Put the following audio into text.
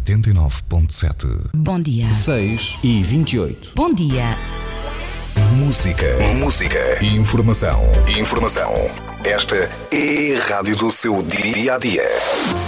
89.7. Bom dia. 6h28. Bom dia. Música. Informação. Esta é a rádio do seu dia a dia.